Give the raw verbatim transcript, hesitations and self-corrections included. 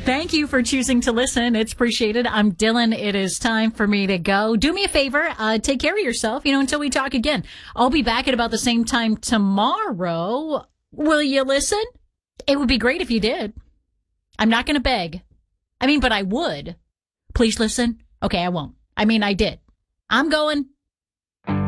Thank you for choosing to listen. It's appreciated. I'm Dylan. It is time for me to go. Do me a favor. Uh, take care of yourself, you know, until we talk again. I'll be back at about the same time tomorrow. Will you listen? It would be great if you did. I'm not going to beg. I mean, but I would. Please listen. Okay, I won't. I mean, I did. I'm going.